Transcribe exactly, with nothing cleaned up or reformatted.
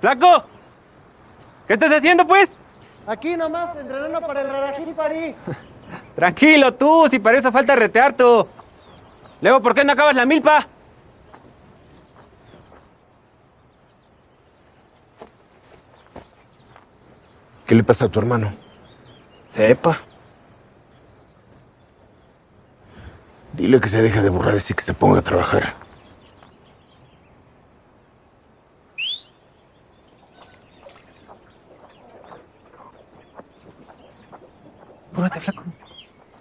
¡Flaco! ¿Qué estás haciendo, pues? Aquí nomás, entrenando para el Rarajiri. Tranquilo tú, si para eso falta retear tú. Luego, ¿por qué no acabas la milpa? ¿Qué le pasa a tu hermano? Sepa. Dile que se deje de burlar y que se ponga a trabajar. Apúrate, flaco.